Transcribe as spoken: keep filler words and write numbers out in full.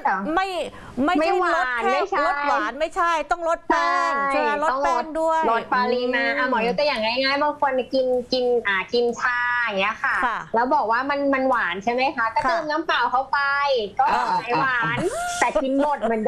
ไม่ไม่ใช่ลดแค่ลดหวานไม่ใช่ต้องลดแป้งใช่ลดแป้งด้วยลดปริมาณหมอยกตัวอย่างง่ายๆบางคนกินกินอ่ากินชาอย่างเงี้ยค่ะแล้วบอกว่ามันมันหวานใช่ไหมคะก็เติมน้ำเปล่าเข้าไปก็หายหวานแต่กินหมดเหมือนเดิม